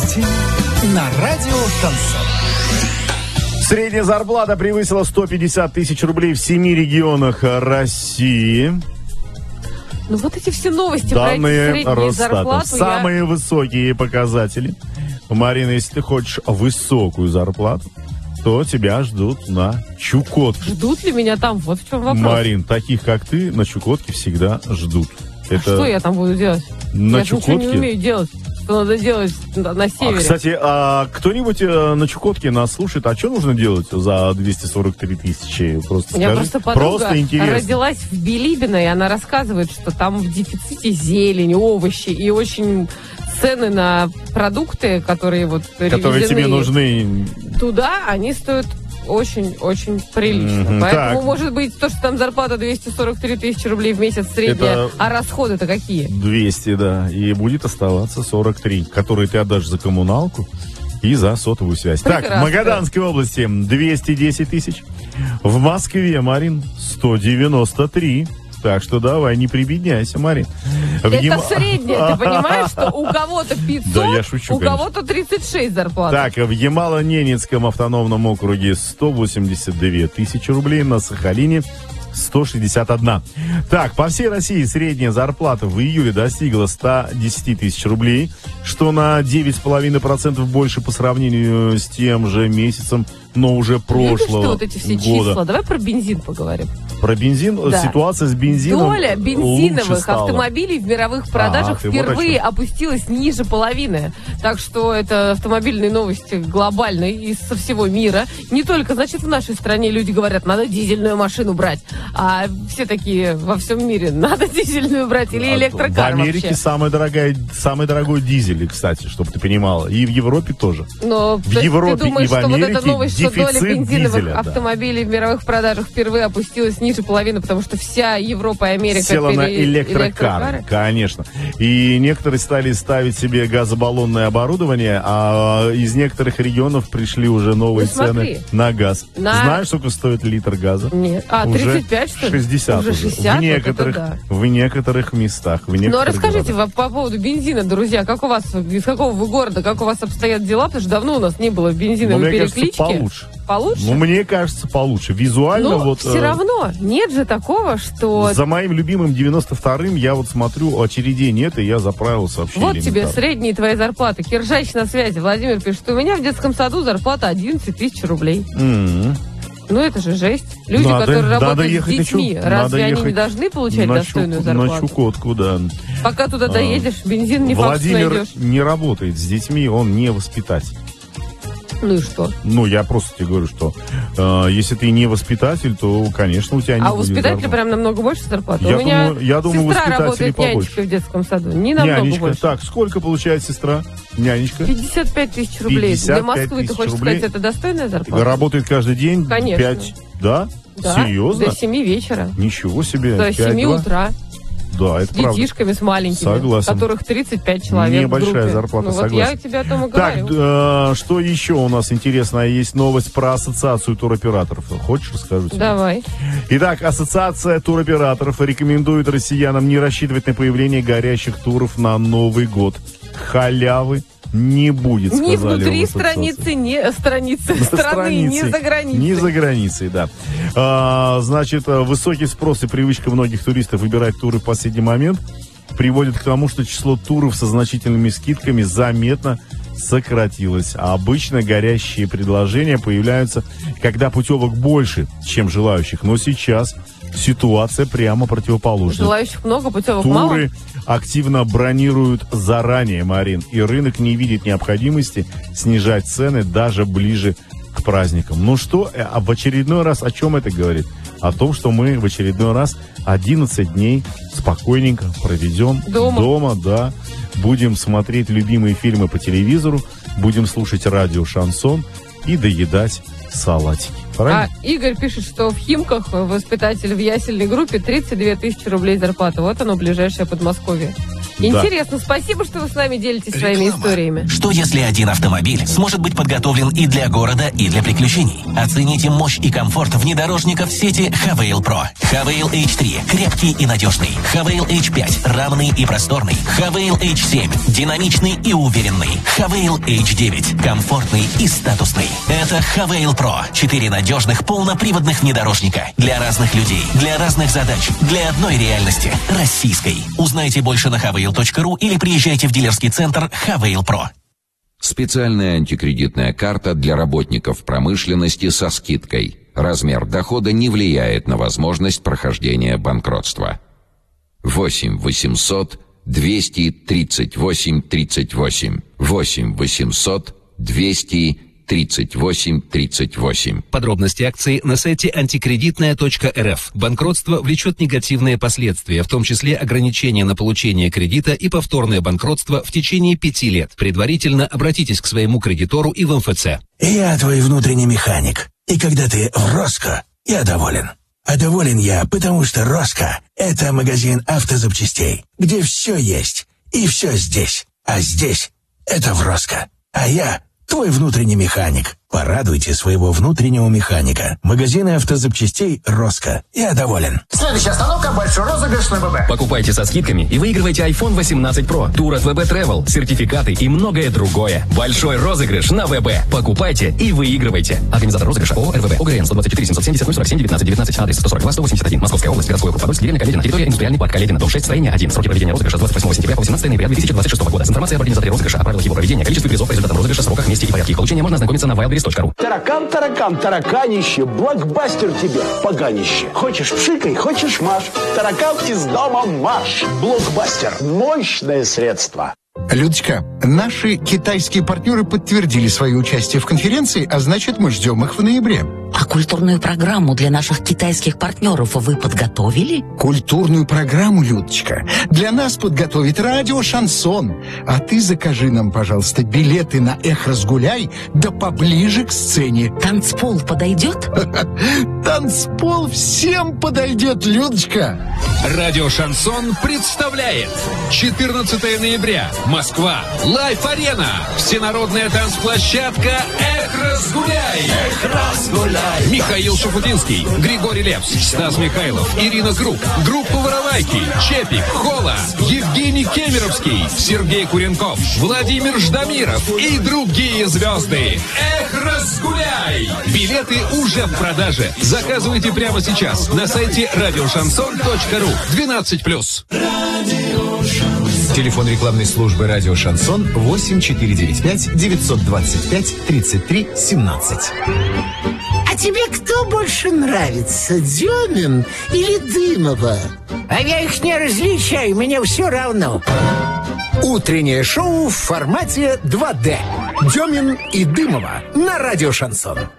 новости на радио Шансон. Средняя зарплата превысила 150 тысяч рублей в 7 регионах России. Ну вот эти все новости Данные про эти средние зарплаты. Самые высокие показатели. Марина, если ты хочешь высокую зарплату, то тебя ждут на Чукотке. Ждут ли меня там? Вот в чем вопрос. Марин, таких как ты на Чукотке всегда ждут. Что я там буду делать? На я Чукотке? ничего не умею делать. Что надо делать на севере. Кстати, кто-нибудь на Чукотке нас слушает, а что нужно делать за 243 тысячи? Просто У меня скажи. просто подруга Просто интересно. родилась в Билибино, и она рассказывает, что там в дефиците зелень, овощи и очень цены на продукты, которые которые тебе нужны. Туда, они стоят очень-очень прилично. Поэтому, так. может быть, то, что там зарплата 243 тысячи рублей в месяц средняя, а расходы-то какие? 200, да. И будет оставаться 43, которые ты отдашь за коммуналку и за сотовую связь. Прекрасно. Так, в Магаданской области 210 тысяч. В Москве, Марин, 193. Так что давай, не прибедняйся, Марин. Это среднее, ты понимаешь, что у кого-то 500, да, я шучу, у кого-то 36 зарплат. Так, в Ямало-Ненецком автономном округе 182 тысячи рублей, на Сахалине 161. Так, по всей России средняя зарплата в июле достигла 110 тысяч рублей, что на 9,5% больше по сравнению с тем же месяцем, но уже прошлого Видишь ты вот эти все года. числа? Давай про бензин поговорим. Про бензин? Да. Ситуация с бензином доля бензиновых лучше автомобилей в мировых продажах впервые опустилась ниже половины. Так что это автомобильные новости глобальные из со всего мира. Не только, значит, в нашей стране люди говорят, надо дизельную машину брать. А все такие во всем мире, надо дизельную брать или электрокар. В Америке самый дорогой дизель, кстати, чтобы ты понимала. И в Европе тоже. Но в Европе ты думаешь, и в Америке что вот эта новость, что доля бензиновых дизеля, автомобилей в мировых продажах впервые опустилась ниже половины, потому что вся Европа и Америка села на электрокары, конечно. И некоторые стали ставить себе газобаллонное оборудование, а из некоторых регионов пришли уже новые цены на газ. Знаешь, сколько стоит литр газа? Нет. 35, что ли? 60 уже. 60? В некоторых местах. Ну, расскажите по поводу бензина, друзья, как у вас, из какого вы города, как у вас обстоят дела, потому что давно у нас не было бензиновой переклички. Получше. Получше? Ну, мне кажется, получше. Визуально но все равно нет же такого, что... За моим любимым 92-м я смотрю, очередей нет, и я заправил сообщение. Вот тебе средние твои зарплаты. Киржач на связи. Владимир пишет, что у меня в детском саду зарплата 11 тысяч рублей. Ну, это же жесть. Люди, которые работают с детьми, разве они не должны получать достойную зарплату? На Чукотку, да. Пока туда доедешь, бензин не факт найдешь. Владимир не работает с детьми, он не воспитатель. Ну и что? Ну, я просто тебе говорю, что если ты не воспитатель, то, конечно, у тебя не будет. А у воспитателя прям намного больше зарплаты? Я думаю, сестра работает побольше. нянечкой в детском саду. Не намного больше. Так, сколько получает сестра? Нянечка? 55 тысяч рублей. Для Москвы, ты хочешь сказать, это достойная зарплата? Работает каждый день? Конечно. 5, да? Да. Серьезно? До 7 вечера. Ничего себе. До 7 утра. Да, это с детишками, с маленькими, согласен. Которых 35 человек. Небольшая зарплата, согласен. Вот я тебе о том и говорю. Так, что еще у нас интересно? Есть новость про ассоциацию туроператоров. Хочешь, расскажу тебе? Давай. Итак, ассоциация туроператоров рекомендует россиянам не рассчитывать на появление горящих туров на Новый год. Халявы не будет, сказали. Ни внутри страницы, ни страны, ни за границей. Ни за границей, да. Значит, высокий спрос и привычка многих туристов выбирать туры в последний момент приводит к тому, что число туров со значительными скидками заметно сократилось. А обычно горящие предложения появляются, когда путевок больше, чем желающих. Но сейчас ситуация прямо противоположная. Желающих много, путевок туры мало. Активно бронируют заранее, Марин, и рынок не видит необходимости снижать цены даже ближе к праздникам. Ну что, в очередной раз о чем это говорит? О том, что мы в очередной раз 11 дней спокойненько проведем дома, да. Будем смотреть любимые фильмы по телевизору, будем слушать радио «Шансон» и доедать салатики. Правильно? А Игорь пишет, что в Химках воспитатель в ясельной группе 32 тысячи рублей зарплата. Вот оно, ближайшее Подмосковье. Интересно, спасибо, что вы с нами делитесь своими историями. Что если один автомобиль сможет быть подготовлен и для города, и для приключений? Оцените мощь и комфорт внедорожников сети Havail Pro. Havail H3 – крепкий и надежный. Havail H5 – равный и просторный. Havail H7 – динамичный и уверенный. Havail H9 – комфортный и статусный. Это Havail Pro. 4 надежных полноприводных внедорожника. Для разных людей, для разных задач, для одной реальности – российской. Узнайте больше на havail.ru или приезжайте в дилерский центр Havail Pro. Специальная антикредитная карта для работников промышленности со скидкой. Размер дохода не влияет на возможность прохождения банкротства. 8 800 238 38. 8 800 238 38. Подробности акции на сайте антикредитная.рф. Банкротство влечет негативные последствия, в том числе ограничения на получение кредита и повторное банкротство в течение 5 лет. Предварительно обратитесь к своему кредитору и в МФЦ. Я твой внутренний механик. И когда ты в Роско, я доволен. А доволен я, потому что Роско – это магазин автозапчастей, где все есть и все здесь. А здесь – это в Роско. А я – твой внутренний механик. Порадуйте своего внутреннего механика. Магазины автозапчастей «Роско». Я доволен. Следующая остановка – большой розыгрыш на ВБ. Покупайте со скидками и выигрывайте iPhone 18 Pro, тур от ВБ Travel, сертификаты и многое другое. Большой розыгрыш на ВБ. Покупайте и выигрывайте. Организатор розыгрыша ООО РВБ. ОГРН 124 770 047 19 19. Адрес 142 181. Московская область. Городской округ Подольск. Деревня Каледина. Территория индустриальный парк Каледина. Дом 6. Строение 1. Сроки проведения розыгрыша с 28 сентября по 18 ноября 2026 года. С информацией об организаторе розыгрыша, о правилах его проведения, количестве призов по результатам розыгрыша, сроках, месте и порядке их получения можно ознакомиться на wildberries.ru. Тараканище, блокбастер тебе, поганище. Хочешь пшикай, хочешь маш. Таракан из дома маш. Блокбастер. Мощное средство. Людочка, наши китайские партнеры подтвердили свое участие в конференции, а значит, мы ждем их в ноябре. А культурную программу для наших китайских партнеров вы подготовили? Культурную программу, Людочка, для нас подготовит радио «Шансон». А ты закажи нам, пожалуйста, билеты на «Эх, разгуляй», да поближе к сцене. Танцпол подойдет? Танцпол всем подойдет, Людочка. Радио «Шансон» представляет 14 ноября. Москва. Лайф-арена. Всенародная танцплощадка «Эх, разгуляй». Эх, разгуляй. Михаил Шафутинский, Григорий Лепс, Стас Михайлов, Ирина Круг, группа «Воровайки», Чепик, Хола, Евгений Кемеровский, Сергей Куренков, Владимир Ждамиров и другие звезды. Эх, разгуляй! Билеты уже в продаже. Заказывайте прямо сейчас на сайте радиошансон.ру. 12+. Телефон рекламной службы «Радио Шансон» 8495 925 33 17. А тебе кто больше нравится, Демин или Дымова? А я их не различаю, мне все равно. Утреннее шоу в формате 2D. Демин и Дымова на радио «Шансон».